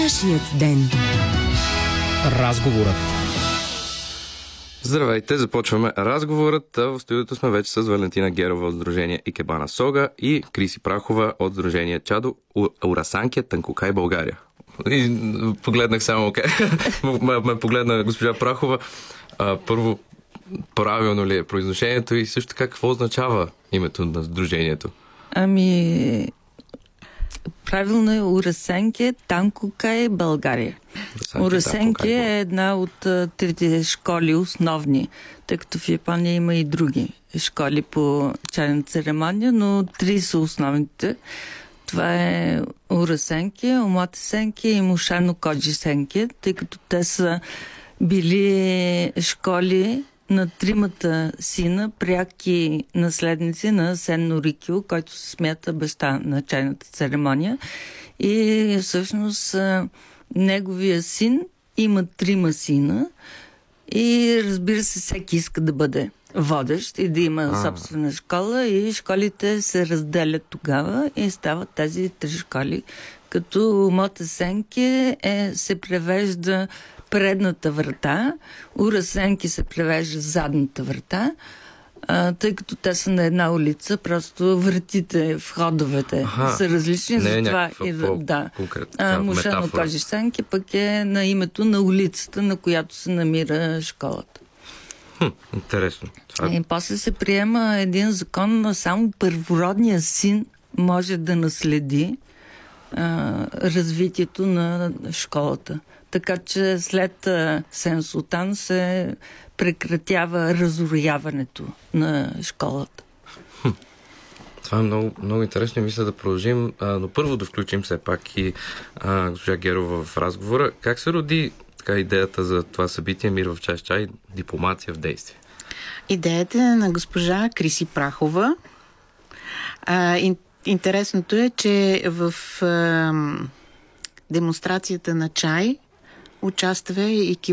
нашият ден. Разговорът. Здравейте, започваме разговорът. В студиото сме вече с Валентина Герова от Сдружение Икебана Сога и Криси Прахова от Сдружение Чадо Орасанке Танкукай България. И погледнах само ме погледна госпожа Прахова. Първо, правилно ли е произношението и също така какво означава името на сдружението? Правилно е Орасанке Танкукай България. Орасанке е една от трите школи основни, тъй като в Япония има и други школи по чайна церемония, но три са основните. Това е Орасанке, Омотесанке и Мушано Коджисанке, тъй като те са били школи на тримата сина, пряки наследници на Сенно Рикио, който се смята баща на чайната церемония. И всъщност неговия син има трима сина и разбира се, всеки иска да бъде водещ и да има собствена школа и школите се разделят тогава и стават тези три школи, като Мотесенке се превежда предната врата, Орасанке се превежда задната врата, тъй като те са на една улица, просто вратите, входовете са различни. Затова Мушано Коджисанке пък е на името на улицата, на която се намира школата. Интересно. И после се приема един закон, само първородният син може да наследи развитието на школата. Така че след Сен Султан се прекратява разорояването на школата. Това е много, много интересно и мисля да продължим, но първо да включим все пак и госпожа Герова в разговора. Как се роди идеята за това събитие Мир в чай, дипломация в действие? Идеята е на госпожа Криси Прахова. Интересното е, че в демонстрацията на чай участва и